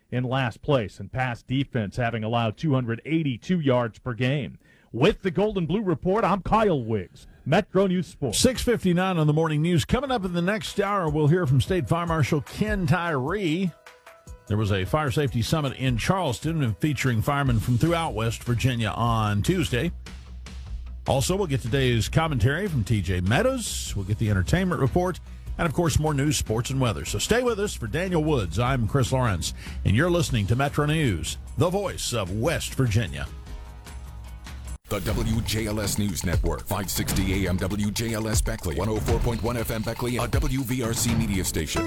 in last place in pass defense, having allowed 282 yards per game. With the Golden Blue Report, I'm Kyle Wiggs, Metro News Sports. 6:59 on the morning news. Coming up in the next hour, we'll hear from State Fire Marshal Ken Tyree. There was a fire safety summit in Charleston featuring firemen from throughout West Virginia on Tuesday. Also, we'll get today's commentary from TJ Meadows. We'll get the entertainment report. And, of course, more news, sports, and weather. So stay with us. For Daniel Woods, I'm Chris Lawrence, and you're listening to Metro News, the voice of West Virginia. The WJLS News Network, 560 AM WJLS Beckley, 104.1 FM Beckley, a WVRC media station.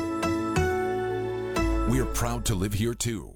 We're proud to live here, too.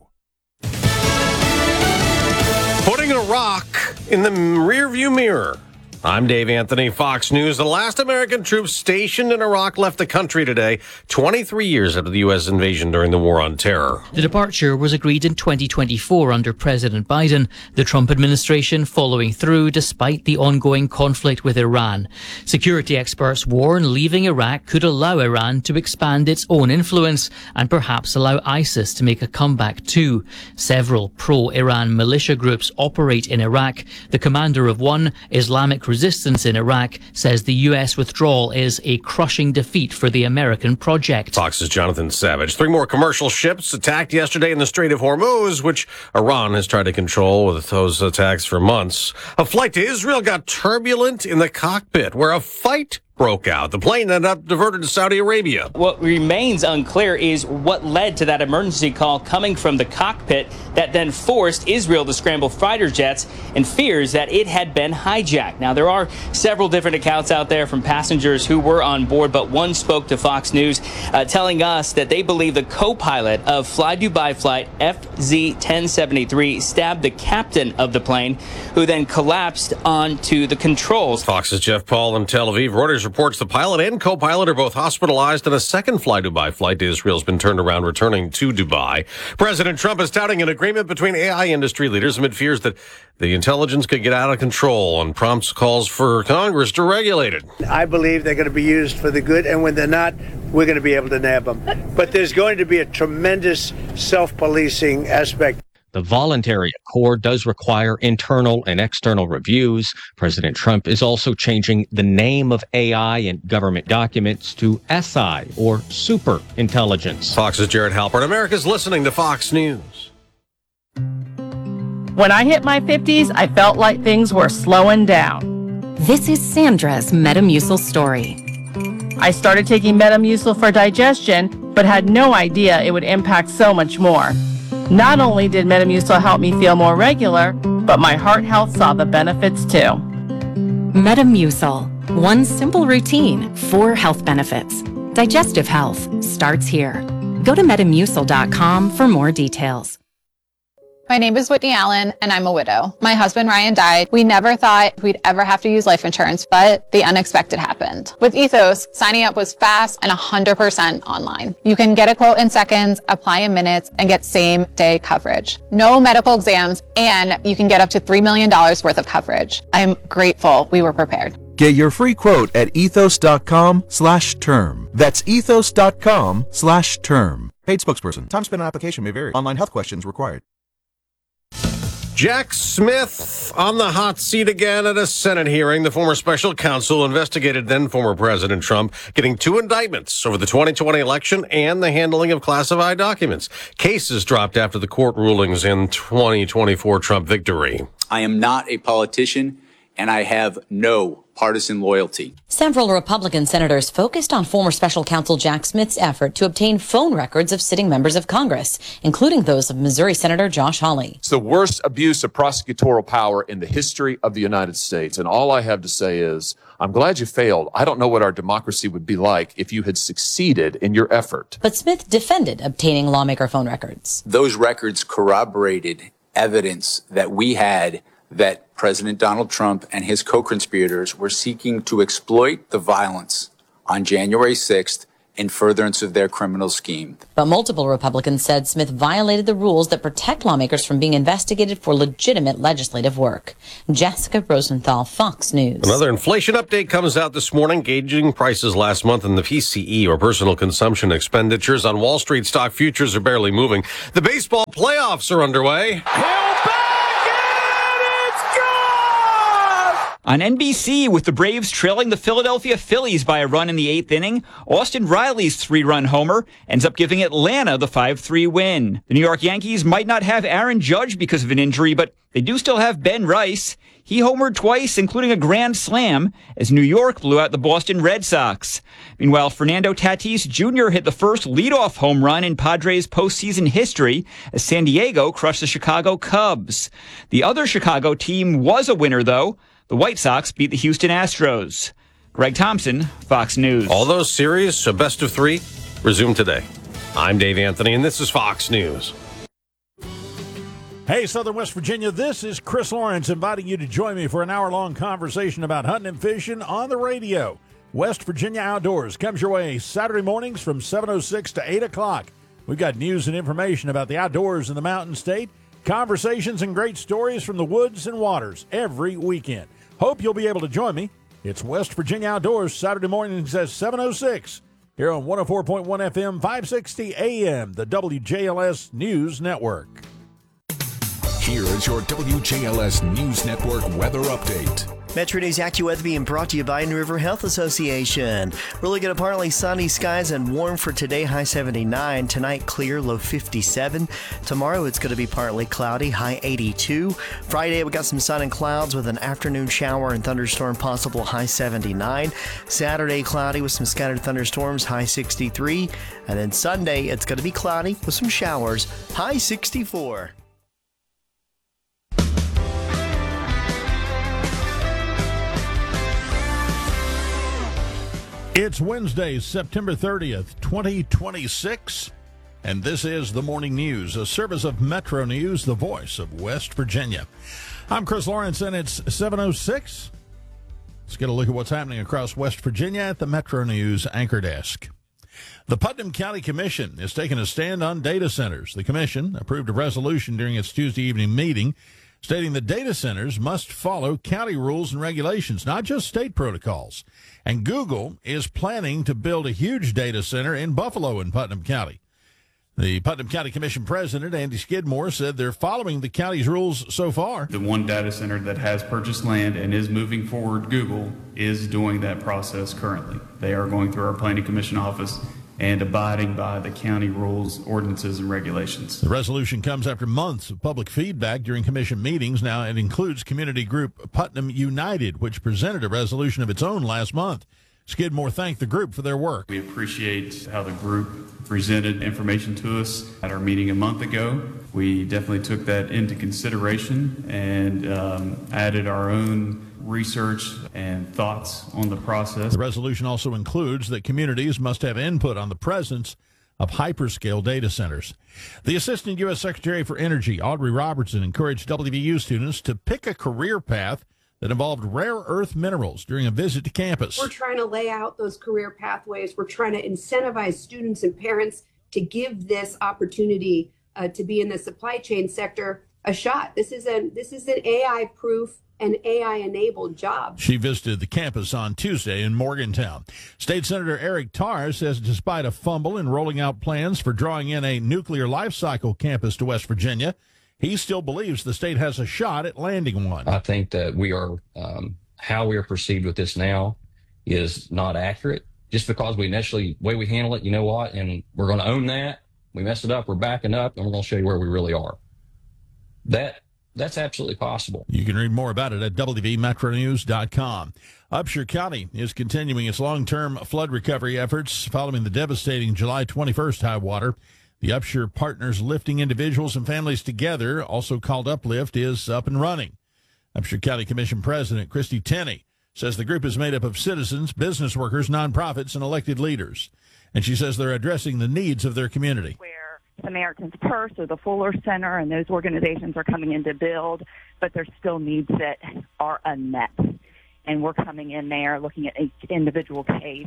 Putting a rock in the rearview mirror. I'm Dave Anthony, Fox News. The last American troops stationed in Iraq left the country today, 23 years after the U.S. invasion during the War on Terror. The departure was agreed in 2024 under President Biden, the Trump administration following through despite the ongoing conflict with Iran. Security experts warn leaving Iraq could allow Iran to expand its own influence and perhaps allow ISIS to make a comeback too. Several pro-Iran militia groups operate in Iraq. The commander of one, Islamic Resistance in Iraq, says the U.S. withdrawal is a crushing defeat for the American project. Fox's Jonathan Savage. 3 more commercial ships attacked yesterday in the Strait of Hormuz, which Iran has tried to control with those attacks for months. A flight to Israel got turbulent in the cockpit, where a fight broke out. The plane ended up diverted to Saudi Arabia. What remains unclear is what led to that emergency call coming from the cockpit that then forced Israel to scramble fighter jets and fears that it had been hijacked. Now, there are several different accounts out there from passengers who were on board, but one spoke to Fox News telling us that they believe the co-pilot of Fly Dubai flight FZ-1073 stabbed the captain of the plane, who then collapsed onto the controls. Fox's Jeff Paul in Tel Aviv. Reuters reports the pilot and co-pilot are both hospitalized, and a second Fly Dubai flight to Israel has been turned around returning to Dubai. President Trump is touting an agreement between AI industry leaders amid fears that the intelligence could get out of control and prompts calls for Congress to regulate it. I believe they're going to be used for the good, and when they're not, we're going to be able to nab them. But there's going to be a tremendous self-policing aspect. The voluntary accord does require internal and external reviews. President Trump is also changing the name of AI in government documents to SI, or super intelligence. Fox's Jared Halpern. America's listening to Fox News. When I hit my 50s, I felt like things were slowing down. This is Sandra's Metamucil story. I started taking Metamucil for digestion, but had no idea it would impact so much more. Not only did Metamucil help me feel more regular, but my heart health saw the benefits too. Metamucil, one simple routine, 4 health benefits. Digestive health starts here. Go to Metamucil.com for more details. My name is Whitney Allen, and I'm a widow. My husband, Ryan, died. We never thought we'd ever have to use life insurance, but the unexpected happened. With Ethos, signing up was fast and 100% online. You can get a quote in seconds, apply in minutes, and get same-day coverage. No medical exams, and you can get up to $3 million worth of coverage. I'm grateful we were prepared. Get your free quote at ethos.com/term. That's ethos.com/term. Paid spokesperson. Time spent on application may vary. Online health questions required. Jack Smith on the hot seat again at a Senate hearing. The former special counsel investigated then former President Trump, getting 2 indictments over the 2020 election and the handling of classified documents. Cases dropped after the court rulings in 2024 Trump victory. I am not a politician, and I have no partisan loyalty. Several Republican senators focused on former special counsel Jack Smith's effort to obtain phone records of sitting members of Congress, including those of Missouri Senator Josh Hawley. It's the worst abuse of prosecutorial power in the history of the United States. And all I have to say is, I'm glad you failed. I don't know what our democracy would be like if you had succeeded in your effort. But Smith defended obtaining lawmaker phone records. Those records corroborated evidence that we had that President Donald Trump and his co-conspirators were seeking to exploit the violence on January 6th in furtherance of their criminal scheme. But multiple Republicans said Smith violated the rules that protect lawmakers from being investigated for legitimate legislative work. Jessica Rosenthal, Fox News. Another inflation update comes out this morning, gauging prices last month in the PCE, or personal consumption expenditures. On Wall Street, stock futures are barely moving. The baseball playoffs are underway. On NBC, with the Braves trailing the Philadelphia Phillies by a run in the 8th inning, Austin Riley's 3-run homer ends up giving Atlanta the 5-3 win. The New York Yankees might not have Aaron Judge because of an injury, but they do still have Ben Rice. He homered twice, including a grand slam, as New York blew out the Boston Red Sox. Meanwhile, Fernando Tatis Jr. hit the first leadoff home run in Padres postseason history as San Diego crushed the Chicago Cubs. The other Chicago team was a winner, though. The White Sox beat the Houston Astros. Greg Thompson, Fox News. All those series, a best of 3, resume today. I'm Dave Anthony, and this is Fox News. Hey, Southern West Virginia, this is Chris Lawrence inviting you to join me for an hour-long conversation about hunting and fishing on the radio. West Virginia Outdoors comes your way Saturday mornings from 7:06 to 8 o'clock. We've got news and information about the outdoors in the Mountain State, conversations and great stories from the woods and waters every weekend. Hope you'll be able to join me. It's West Virginia Outdoors, Saturday mornings at 7:06 here on 104.1 FM, 560 AM, the WJLS News Network. Here is your WJLS News Network weather update. Metro News AccuWeather being brought to you by New River Health Association. We're looking at partly sunny skies and warm for today, high 79. Tonight, clear, low 57. Tomorrow, it's going to be partly cloudy, high 82. Friday, we got some sun and clouds with an afternoon shower and thunderstorm possible, high 79. Saturday, cloudy with some scattered thunderstorms, high 63. And then Sunday, it's going to be cloudy with some showers, high 64. It's Wednesday, September 30th, 2026, and this is the Morning News, a service of Metro News, the voice of West Virginia. I'm Chris Lawrence, and it's 7:06. Let's get a look at what's happening across West Virginia at the Metro News anchor desk. The Putnam County Commission is taking a stand on data centers. The commission approved a resolution during its Tuesday evening meeting stating that data centers must follow county rules and regulations, not just state protocols. And Google is planning to build a huge data center in Buffalo in Putnam County. The Putnam County Commission President, Andy Skidmore, said they're following the county's rules so far. The one data center that has purchased land and is moving forward, Google, is doing that process currently. They are going through our Planning Commission office and abiding by the county rules, ordinances, and regulations. The resolution comes after months of public feedback during commission meetings. Now it includes community group Putnam United, which presented a resolution of its own last month. Skidmore thanked the group for their work. We appreciate how the group presented information to us at our meeting a month ago. We definitely took that into consideration and added our own research and thoughts on the process. The resolution also includes that communities must have input on the presence of hyperscale data centers. The Assistant U.S. Secretary for Energy, Audrey Robertson, encouraged WVU students to pick a career path that involved rare earth minerals during a visit to campus. We're trying to lay out those career pathways. We're trying to incentivize students and parents to give this opportunity to be in the supply chain sector a shot. This is an AI-proof and AI-enabled job. She visited the campus on Tuesday in Morgantown. State Senator Eric Tarr says despite a fumble in rolling out plans for drawing in a nuclear life cycle campus to West Virginia, he still believes the state has a shot at landing one. I think that we are, how we are perceived with this now is not accurate. Just because we initially, way we handle it, you know what, and we're going to own that. We messed it up, we're backing up, and we're going to show you where we really are. That's absolutely possible. You can read more about it at WVMetroNews.com. Upshur County is continuing its long-term flood recovery efforts following the devastating July 21st high water. The Upshur Partners Lifting Individuals and Families Together, also called Uplift, is up and running. Upshur County Commission President Christy Tenney says the group is made up of citizens, business workers, nonprofits, and elected leaders. And she says they're addressing the needs of their community. Samaritan's Purse or the Fuller Center and those organizations are coming in to build, but there's still needs that are unmet. And we're coming in there looking at each individual case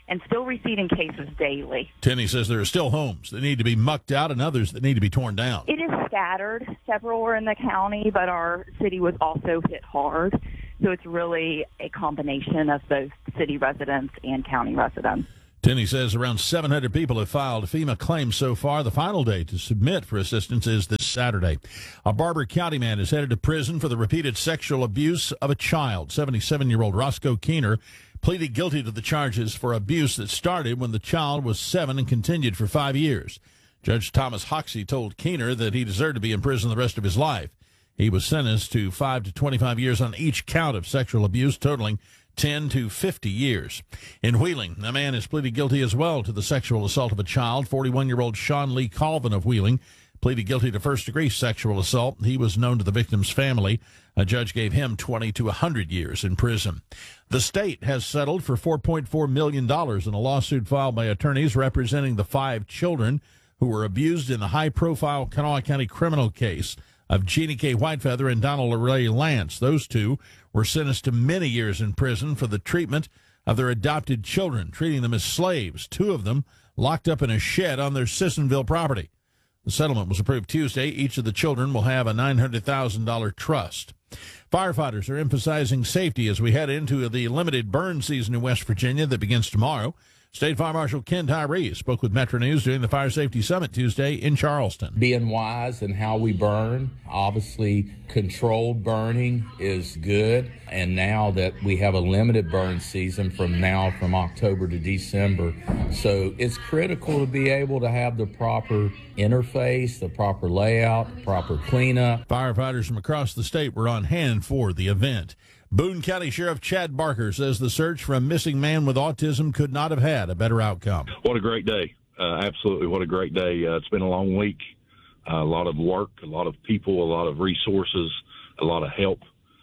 and still receiving cases daily. Tenney says there are still homes that need to be mucked out and others that need to be torn down. It is scattered. Several are in the county, but our city was also hit hard. So it's really a combination of both city residents and county residents. Tenney says around 700 people have filed FEMA claims so far. The final day to submit for assistance is this Saturday. A Barber County man is headed to prison for the repeated sexual abuse of a child. 77-year-old Roscoe Keener pleaded guilty to the charges for abuse that started when the child was 7 and continued for 5 years. Judge Thomas Hoxie told Keener that he deserved to be in prison the rest of his life. He was sentenced to 5 to 25 years on each count of sexual abuse, totaling 10 to 50 years. In Wheeling, a man is pleaded guilty as well to the sexual assault of a child. 41-year-old Sean Lee Colvin of Wheeling pleaded guilty to first-degree sexual assault. He was known to the victim's family. A judge gave him 20 to 100 years in prison. The state has settled for $4.4 million in a lawsuit filed by attorneys representing the 5 children who were abused in the high-profile Kanawha County criminal case of Jeannie K. Whitefeather and Donald Ray Lance. Those two were sentenced to many years in prison for the treatment of their adopted children, treating them as slaves, 2 of them locked up in a shed on their Sissonville property. The settlement was approved Tuesday. Each of the children will have a $900,000 trust. Firefighters are emphasizing safety as we head into the limited burn season in West Virginia that begins tomorrow. State Fire Marshal Ken Tyree spoke with Metro News during the Fire Safety Summit Tuesday in Charleston. Being wise in how we burn, obviously controlled burning is good. And now that we have a limited burn season from October to December, so it's critical to be able to have the proper interface, the proper layout, the proper cleanup. Firefighters from across the state were on hand for the event. Boone County Sheriff Chad Barker says the search for a missing man with autism could not have had a better outcome. What a great day. Absolutely. What a great day. It's been a long week, a lot of work, a lot of people, a lot of resources, a lot of help.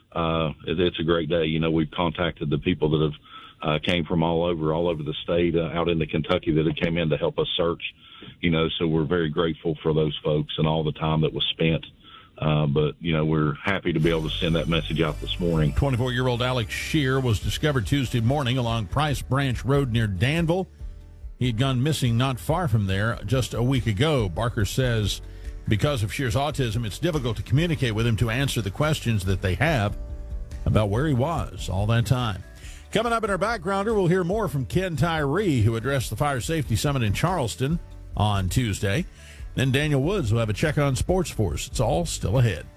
It's a great day. You know, we've contacted the people that have came from all over the state, out into Kentucky that have came in to help us search, you know, so we're very grateful for those folks and all the time that was spent. But, you know, we're happy to be able to send that message out this morning. 24-year-old Alex Shear was discovered Tuesday morning along Price Branch Road near Danville. He had gone missing not far from there just a week ago. Barker says because of Shear's autism, it's difficult to communicate with him to answer the questions that they have about where he was all that time. Coming up in our backgrounder, we'll hear more from Ken Tyree, who addressed the Fire Safety Summit in Charleston on Tuesday. Then Daniel Woods will have a check on sports for us. It's all still ahead.